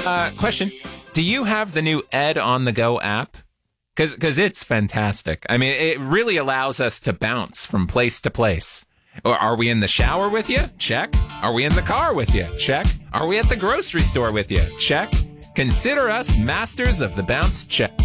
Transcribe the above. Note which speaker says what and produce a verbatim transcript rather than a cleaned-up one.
Speaker 1: Uh, question. Do you have the new Ed on the Go app? Because because it's fantastic. I mean, it really allows us to bounce from place to place. Or are we in the shower with you? Check. Are we in the car with you? Check. Are we at the grocery store with you? Check. Consider us masters of the bounce check.